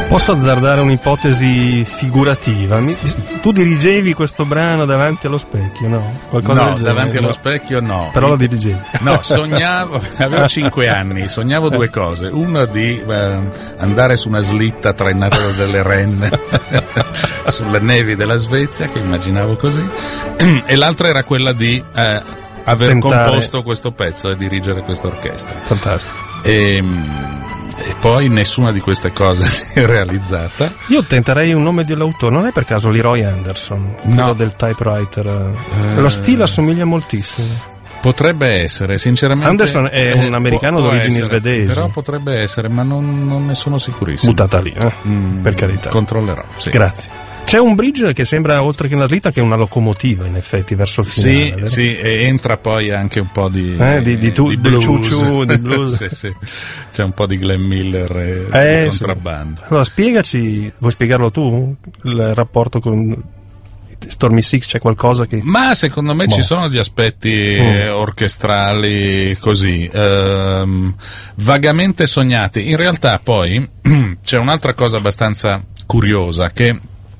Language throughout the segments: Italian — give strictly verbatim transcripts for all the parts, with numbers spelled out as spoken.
Posso azzardare un'ipotesi figurativa? Mi, tu dirigevi questo brano davanti allo specchio, no? Qualcosa no, del genere, davanti allo no? specchio no. Però lo dirigevi. No, sognavo, avevo cinque anni, sognavo due cose. Una di eh, andare su una slitta trainata da delle renne sulle nevi della Svezia, che immaginavo così, e l'altra era quella di eh, aver Tentare. composto questo pezzo e dirigere questa orchestra. Fantastico. E, e poi nessuna di queste cose si è realizzata. Io tenterei un nome dell'autore, non è per caso Leroy Anderson, quello No. del typewriter? Eh. Lo stile assomiglia moltissimo. Potrebbe essere, sinceramente. Anderson è un americano può- può d'origini essere, svedesi. Però potrebbe essere, ma non, non ne sono sicurissimo. Buttata lì, eh? Mm, per carità. Controllerò. Sì. Grazie. C'è un bridge che sembra, oltre che una slitta, che è una locomotiva, in effetti, verso il Sì, finale. vero? sì, e entra poi anche un po' di, Eh, di- di tu- del blues. ciu-ciu, del blues. Sì, sì. C'è un po' di Glenn Miller e Eh, di sì. contrabbando. Allora, spiegaci, vuoi spiegarlo tu? Il rapporto con Stormy Six, c'è qualcosa che... Ma secondo me Boh. ci sono degli aspetti Mm. eh, orchestrali così, ehm, vagamente sognati. In realtà poi c'è un'altra cosa abbastanza curiosa, che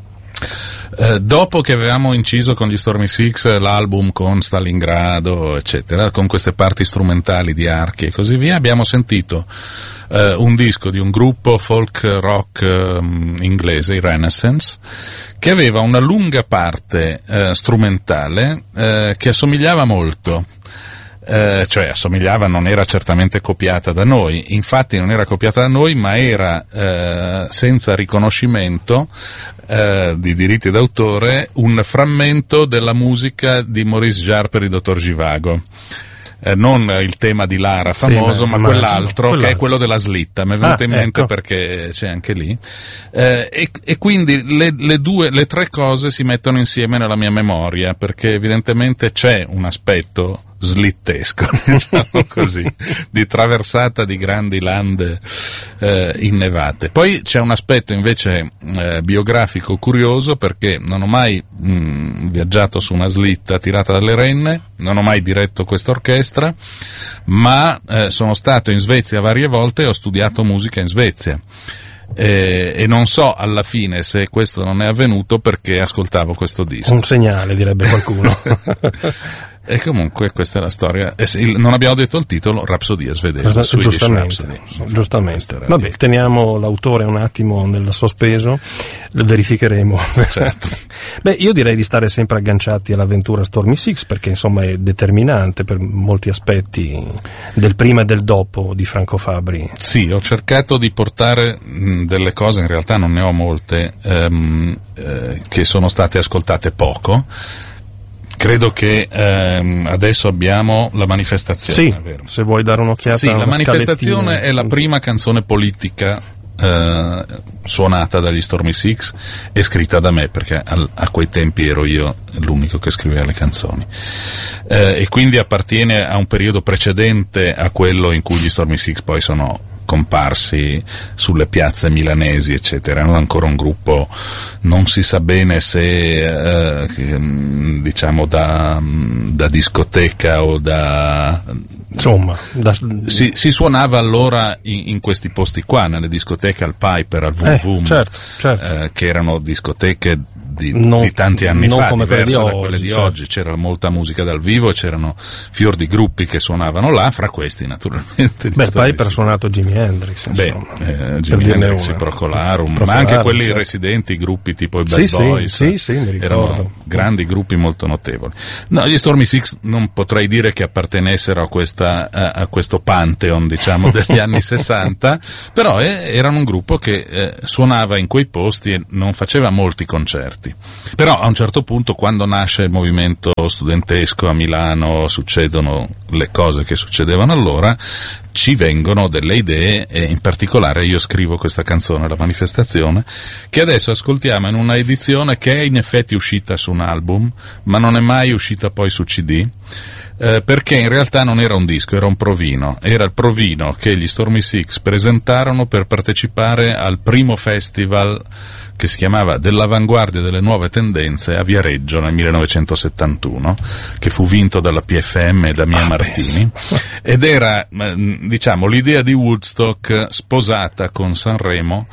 Eh, dopo che avevamo inciso con gli Stormy Six l'album con Stalingrado, eccetera, con queste parti strumentali di archi e così via, abbiamo sentito eh, un disco di un gruppo folk rock eh, inglese, i Renaissance, che aveva una lunga parte eh, strumentale eh, che assomigliava molto. Eh, cioè assomigliava, non era certamente copiata da noi, infatti non era copiata da noi, ma era eh, senza riconoscimento eh, di diritti d'autore un frammento della musica di Maurice Jarre per il dottor Givago. Eh, non il tema di Lara Sì, famoso, ma ma immagino. quell'altro, Quell'altro. che è quello della slitta. Mi è venuto Ah, in mente ecco. perché c'è anche lì. Eh, e, e quindi le, le due, le tre cose si mettono insieme nella mia memoria, perché evidentemente c'è un aspetto slittesco, diciamo così, di traversata di grandi lande eh, innevate. Poi c'è un aspetto invece eh, biografico curioso, perché non ho mai mh, viaggiato su una slitta tirata dalle renne, non ho mai diretto questa orchestra, ma eh, sono stato in Svezia varie volte e ho studiato musica in Svezia. Eh, e non so alla fine se questo non è avvenuto perché ascoltavo questo disco. Un segnale, direbbe qualcuno. E comunque questa è la storia. Eh, sì, non abbiamo detto il titolo, Rapsodia svedese. Swedish giustamente, Rhapsody. giustamente. Questa era Vabbè, lì. teniamo l'autore un attimo nel sospeso, lo verificheremo. Certo. Beh, io direi di stare sempre agganciati all'avventura Stormy Six, perché insomma è determinante per molti aspetti del prima e del dopo di Franco Fabri. Sì, ho cercato di portare mh, delle cose, in realtà non ne ho molte, ehm, eh, che sono state ascoltate poco. Credo che ehm, adesso abbiamo la manifestazione. Sì, vero? se vuoi dare un'occhiata Sì, a una la manifestazione scalettina. è la prima canzone politica eh, suonata dagli Stormy Six e scritta da me, perché al, a quei tempi ero io l'unico che scriveva le canzoni, eh, e quindi appartiene a un periodo precedente a quello in cui gli Stormy Six poi sono comparsi sulle piazze milanesi, eccetera. Erano ancora un gruppo, non si sa bene se eh, diciamo da, da discoteca o da... Insomma, da... si, si suonava allora in, in questi posti qua, nelle discoteche al Piper, al Vum Eh, Vum, certo, certo. eh, che erano discoteche di, Non- di tanti anni non fa, come quelle diverse di da quelle oggi, di certo. oggi. C'era molta musica dal vivo, c'erano fior di gruppi che suonavano là, fra questi naturalmente. Beh, gli poi Stormy per Six. suonato Jimi Hendrix, Beh, insomma, eh, per Jimi dirne Hendrix, una. i Procolarum, ma Procolarum, anche quelli certo. residenti, gruppi tipo i Bad Sì, sì, Boys, sì, sì, mi ricordo. erano grandi gruppi molto notevoli. No, gli Stormy Six non potrei dire che appartenessero a, questa, a, a questo pantheon, diciamo, degli anni sessanta, però eh, erano un gruppo che eh, suonava in quei posti e non faceva molti concerti. Però a un certo punto, quando nasce il movimento studentesco a Milano, succedono le cose che succedevano allora, ci vengono delle idee, e in particolare io scrivo questa canzone, La Manifestazione, che adesso ascoltiamo in una edizione che è in effetti uscita su un album, ma non è mai uscita poi su C D, eh, perché in realtà non era un disco, era un provino, era il provino che gli Stormy Six presentarono per partecipare al primo festival che si chiamava Dell'avanguardia delle nuove tendenze a Viareggio nel millenovecentosettantuno, che fu vinto dalla P F M e da Mia Ah, Martini, ed era, diciamo, l'idea di Woodstock sposata con Sanremo,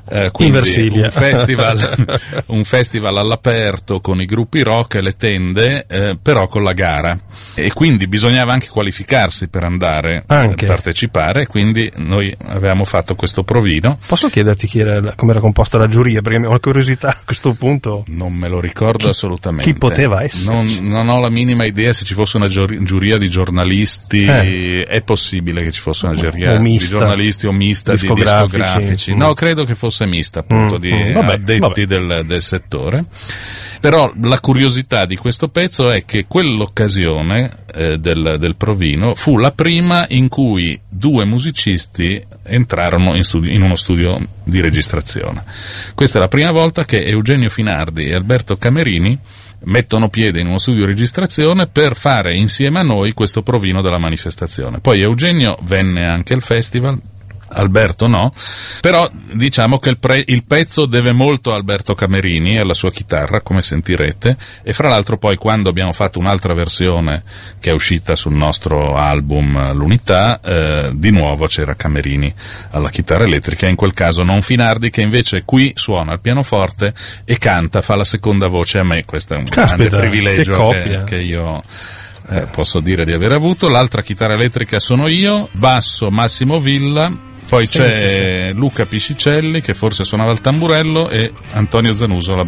eh, quindi in Versilia. un festival, un festival all'aperto con i gruppi rock e le tende, eh, però con la gara, e quindi bisognava anche qualificarsi per andare a partecipare, quindi noi avevamo fatto questo provino. Posso chiederti chi era, come era composta la giuria, perché ho una curiosità a questo punto. Non me lo ricordo chi, assolutamente. Chi poteva essere? Non, non ho la minima idea se ci fosse una giuria di giornalisti, eh. È possibile che ci fosse una giuria di giornalisti o mista discografici. di discografici. Mm. No, credo che fosse mista, appunto, mm. di mm. Vabbè, addetti vabbè. Del, del settore. Però la curiosità di questo pezzo è che quell'occasione eh, del, del provino fu la prima in cui due musicisti entrarono in, studio, in uno studio di registrazione. Questa è la prima volta che Eugenio Finardi e Alberto Camerini mettono piede in uno studio di registrazione per fare insieme a noi questo provino della manifestazione. Poi Eugenio venne anche al festival, Alberto no, però diciamo che il, pre- il pezzo deve molto a Alberto Camerini e alla sua chitarra, come sentirete, e fra l'altro poi quando abbiamo fatto un'altra versione che è uscita sul nostro album L'Unità, eh, di nuovo c'era Camerini alla chitarra elettrica, in quel caso non Finardi, che invece qui suona il pianoforte e canta, fa la seconda voce a me. Questo è un Caspita, grande privilegio che, che, che io eh, posso dire di aver avuto. L'altra chitarra elettrica sono io, basso Massimo Villa. Poi Senti, c'è sì. Luca Piscicelli che forse suonava il tamburello e Antonio Zanuso la